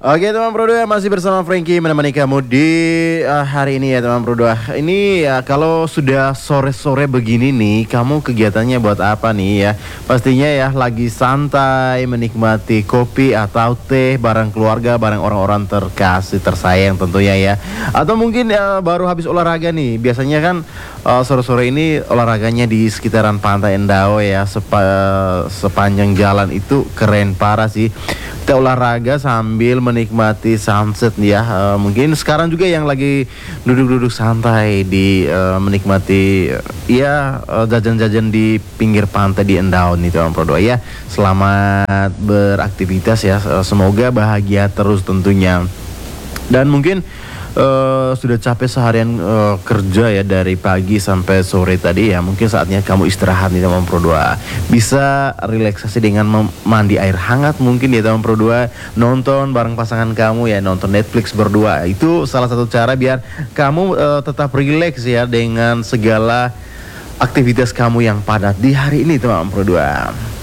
Oke teman Pro 2, masih bersama Frankie menemani kamu di hari ini ya teman Pro 2. Ini ya kalau sudah sore-sore begini nih, kamu kegiatannya buat apa nih ya? Pastinya ya lagi santai menikmati kopi atau teh bareng keluarga, bareng orang-orang terkasih, tersayang tentunya ya. Atau mungkin baru habis olahraga nih. Biasanya kan sore-sore ini olahraganya di sekitaran Pantai Endau ya, sepanjang jalan itu keren parah sih. Kita olahraga sambil menikmati sunset ya. Mungkin sekarang juga yang lagi duduk-duduk santai di menikmati jajan-jajan di pinggir pantai di Endau nih teman Pro 2 ya. Selamat beraktivitas ya. Semoga bahagia terus tentunya. Dan mungkin sudah capek seharian kerja ya dari pagi sampai sore tadi ya. Mungkin saatnya kamu istirahat nih teman Pro 2. Bisa relaksasi dengan mandi air hangat mungkin ya teman Pro 2. Nonton bareng pasangan kamu ya, nonton Netflix berdua. Itu salah satu cara biar kamu tetap rileks ya dengan segala aktivitas kamu yang padat di hari ini teman Pro 2.